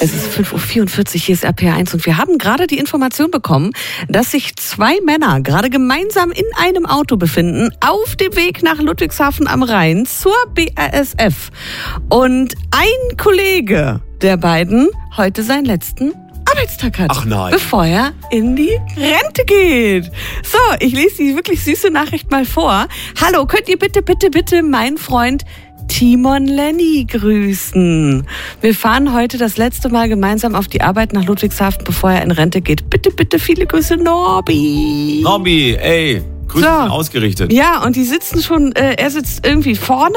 Es ist 5.44 Uhr, hier ist RPR1 und wir haben gerade die Information bekommen, dass sich 2 Männer gerade gemeinsam in einem Auto befinden, auf dem Weg nach Ludwigshafen am Rhein zur BASF. Und ein Kollege der beiden heute seinen letzten Arbeitstag hat. Ach nein. Bevor er in die Rente geht. So, ich lese die wirklich süße Nachricht mal vor. Hallo, könnt ihr bitte meinen Freund Timon Lenny grüßen. Wir fahren heute das letzte Mal gemeinsam auf die Arbeit nach Ludwigshafen, bevor er in Rente geht. Bitte, viele Grüße, Norbi. Norbi, ey, Grüße sind ausgerichtet. Ja, und die sitzen schon, er sitzt irgendwie vorne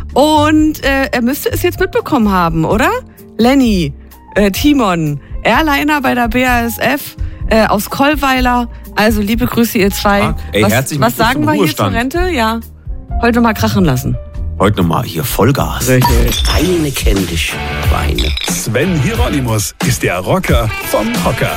und er müsste es jetzt mitbekommen haben, oder? Lenny, Timon, Airliner bei der BASF aus Kollweiler. Also liebe Grüße, ihr zwei. Ey, was sagen wir hier zur Rente? Ja, heute mal krachen lassen. Heute nochmal hier Vollgas. Richtig. Eine kennt dich, Weine. Sven Hieronymus ist der Rocker vom Hocker.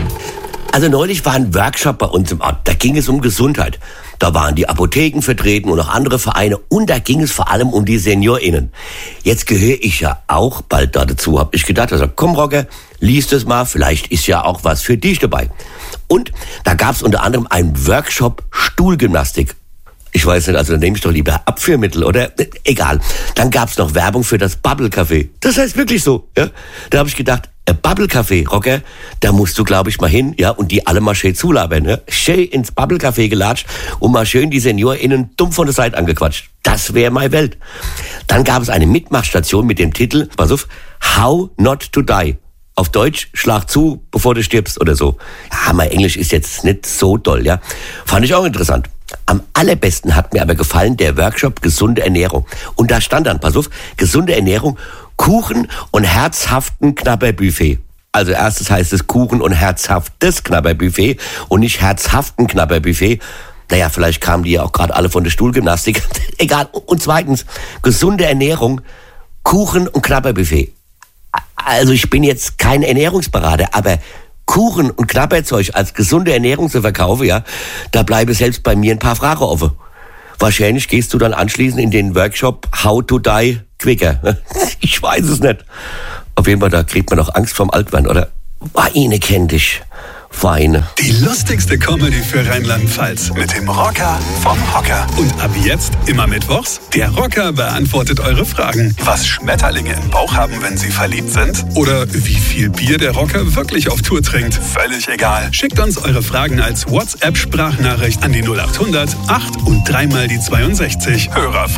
Also neulich war ein Workshop bei uns im Ort. Da ging es um Gesundheit. Da waren die Apotheken vertreten und auch andere Vereine. Und da ging es vor allem um die SeniorInnen. Jetzt gehöre ich ja auch bald da dazu, hab ich gedacht. Also komm Rocker, lies das mal. Vielleicht ist ja auch was für dich dabei. Und da gab es unter anderem einen Workshop Stuhlgymnastik. Ich weiß nicht, also dann nehme ich doch lieber Abführmittel, oder? Egal. Dann gab's noch Werbung für das Bubble Café. Das heißt wirklich so, ja? Da habe ich gedacht, Bubble Café, Rocker, da musst du, glaube ich, mal hin, ja? Und die alle mal schön zulabern, ja? Schön ins Bubble Café gelatscht und mal schön die SeniorInnen dumm von der Seite angequatscht. Das wäre meine Welt. Dann gab es eine Mitmachstation mit dem Titel, pass auf, How Not to Die. Auf Deutsch, schlag zu, bevor du stirbst oder so. Ja, mein Englisch ist jetzt nicht so doll, ja? Fand ich auch interessant. Am allerbesten hat mir aber gefallen der Workshop Gesunde Ernährung. Und da stand dann, pass auf, gesunde Ernährung, Kuchen und herzhaften Knabberbuffet. Also erstes heißt es Kuchen und herzhaftes Knabberbuffet und nicht herzhaften Knabberbuffet. Naja, vielleicht kamen die ja auch gerade alle von der Stuhlgymnastik. Egal. Und zweitens, gesunde Ernährung, Kuchen und Knabberbuffet. Also ich bin jetzt kein Ernährungsberater, aber Kuchen und Knabberzeug als gesunde Ernährung zu verkaufen, ja, da bleiben selbst bei mir ein paar Fragen offen. Wahrscheinlich gehst du dann anschließend in den Workshop How to Die Quicker. Ich weiß es nicht. Auf jeden Fall, da kriegt man doch Angst vorm Altwerden, oder? Weine kennt dich. Weine. Die lustigste Comedy für Rheinland-Pfalz mit dem Rocker vom Hocker. Und ab jetzt immer mittwochs, der Rocker beantwortet eure Fragen. Was Schmetterlinge im Bauch haben, wenn sie verliebt sind? Oder wie viel Bier der Rocker wirklich auf Tour trinkt? Völlig egal. Schickt uns eure Fragen als WhatsApp-Sprachnachricht an die 0800 8 und 3 mal die 62. Hörerfragen.